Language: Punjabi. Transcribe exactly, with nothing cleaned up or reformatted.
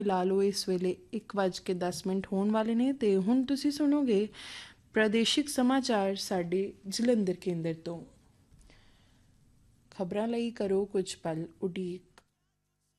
ਲਾ ਲਓ ਇਸ ਵੇਲੇ ਇੱਕ ਵੱਜ ਕੇ ਦਸ ਮਿੰਟ ਹੋਣ ਵਾਲੇ ਨੇ ਅਤੇ ਹੁਣ ਤੁਸੀਂ ਸੁਣੋਗੇ ਪ੍ਰਾਦੇਸ਼ਿਕ ਸਮਾਚਾਰ ਸਾਡੇ ਜਲੰਧਰ ਕੇਂਦਰ ਤੋਂ। ਖਬਰਾਂ ਲਈ ਕਰੋ ਕੁਝ ਪਲ ਉਡੀਕ।